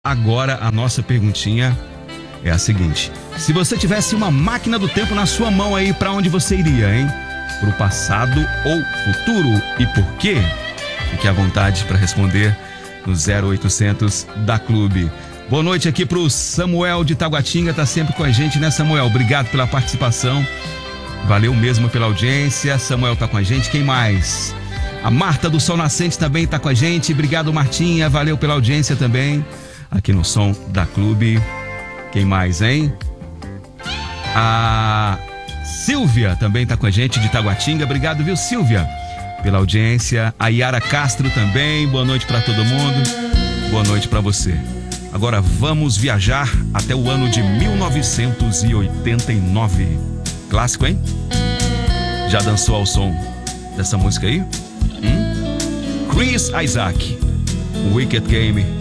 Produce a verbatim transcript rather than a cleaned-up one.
Agora a nossa perguntinha é a seguinte: se você tivesse uma máquina do tempo na sua mão aí, pra onde você iria, hein? Pro passado ou futuro? E por quê? Fique à vontade para responder no zero oitocentos da Clube. Boa noite aqui pro Samuel de Taguatinga, tá sempre com a gente, né, Samuel? Obrigado pela participação. Valeu mesmo pela audiência. Samuel tá com a gente. Quem mais? A Marta do Sol Nascente também tá com a gente. Obrigado, Martinha. Valeu pela audiência também aqui no Som da Clube. Quem mais, hein? A Silvia também tá com a gente de Taguatinga. Obrigado, viu, Silvia, pela audiência. A Yara Castro também. Boa noite para todo mundo. Boa noite para você. Agora vamos viajar até o ano de mil novecentos e oitenta e nove. Clássico, hein? Já dançou ao som dessa música aí? Hum? Chris Isaak, Wicked Game.